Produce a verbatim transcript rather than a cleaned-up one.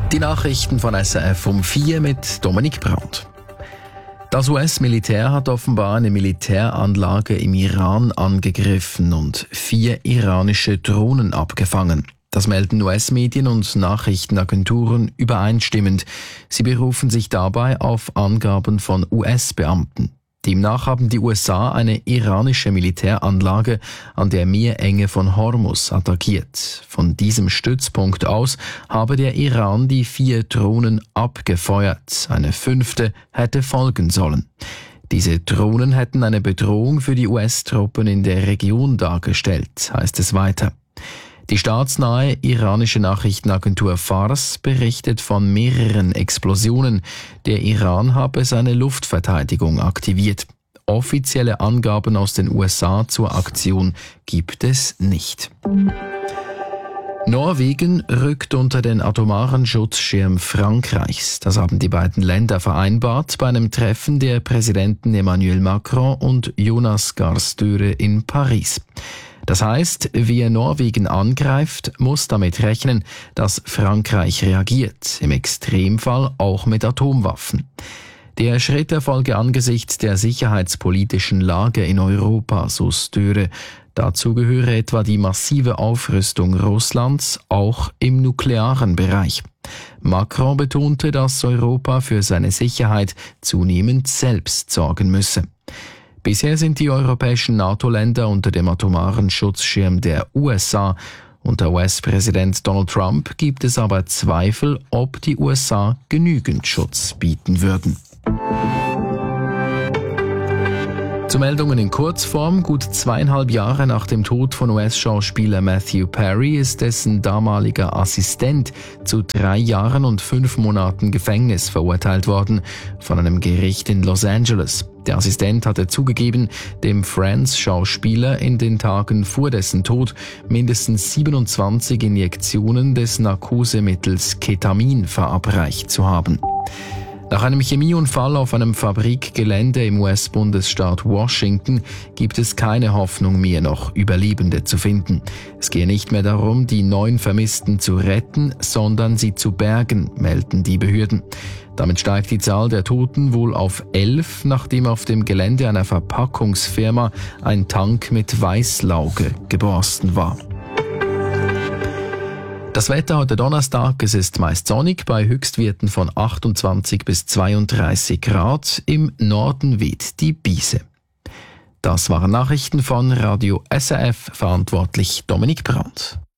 Die Nachrichten von S R F um vier mit Dominik Brandt. Das U S-Militär hat offenbar eine Militäranlage im Iran angegriffen und vier iranische Drohnen abgefangen. Das melden U S-Medien und Nachrichtenagenturen übereinstimmend. Sie berufen sich dabei auf Angaben von U S-Beamten. Demnach haben die U S A eine iranische Militäranlage an der Meerenge von Hormuz attackiert. Von diesem Stützpunkt aus habe der Iran die vier Drohnen abgefeuert. Eine fünfte hätte folgen sollen. Diese Drohnen hätten eine Bedrohung für die U S-Truppen in der Region dargestellt, heißt es weiter. Die staatsnahe iranische Nachrichtenagentur Fars berichtet von mehreren Explosionen. Der Iran habe seine Luftverteidigung aktiviert. Offizielle Angaben aus den U S A zur Aktion gibt es nicht. Norwegen rückt unter den atomaren Schutzschirm Frankreichs. Das haben die beiden Länder vereinbart bei einem Treffen der Präsidenten Emmanuel Macron und Jonas Gahr Støre in Paris. Das heißt, wer Norwegen angreift, muss damit rechnen, dass Frankreich reagiert, im Extremfall auch mit Atomwaffen. Der Schritt erfolge angesichts der sicherheitspolitischen Lage in Europa, so Støre. Dazu gehöre etwa die massive Aufrüstung Russlands, auch im nuklearen Bereich. Macron betonte, dass Europa für seine Sicherheit zunehmend selbst sorgen müsse. Bisher sind die europäischen NATO-Länder unter dem atomaren Schutzschirm der U S A. Unter U S-Präsident Donald Trump gibt es aber Zweifel, ob die U S A genügend Schutz bieten würden. Zu Meldungen in Kurzform. Gut zweieinhalb Jahre nach dem Tod von U S-Schauspieler Matthew Perry ist dessen damaliger Assistent zu drei Jahren und fünf Monaten Gefängnis verurteilt worden von einem Gericht in Los Angeles. Der Assistent hatte zugegeben, dem Friends-Schauspieler in den Tagen vor dessen Tod mindestens siebenundzwanzig Injektionen des Narkosemittels Ketamin verabreicht zu haben. Nach einem Chemieunfall auf einem Fabrikgelände im U S-Bundesstaat Washington gibt es keine Hoffnung mehr, noch Überlebende zu finden. Es gehe nicht mehr darum, die neun Vermissten zu retten, sondern sie zu bergen, melden die Behörden. Damit steigt die Zahl der Toten wohl auf elf, nachdem auf dem Gelände einer Verpackungsfirma ein Tank mit Weißlauge geborsten war. Das Wetter heute Donnerstag, es ist meist sonnig bei Höchstwerten von achtundzwanzig bis zweiunddreißig Grad. Im Norden weht die Brise. Das waren Nachrichten von Radio S R F, verantwortlich Dominik Brandt.